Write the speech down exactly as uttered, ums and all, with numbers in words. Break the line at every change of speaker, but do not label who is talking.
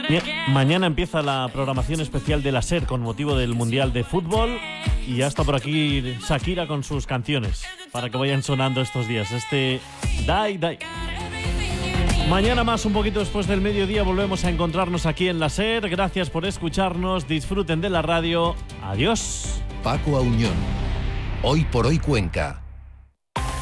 Mañana empieza la programación especial de la SER con motivo del Mundial de Fútbol y ya está por aquí Shakira con sus canciones para que vayan sonando estos días. Este Dai Dai. Mañana más, un poquito después del mediodía, volvemos a encontrarnos aquí en la SER. Gracias por escucharnos, disfruten de la radio. Adiós.
Paco Auñón. Hoy por hoy Cuenca.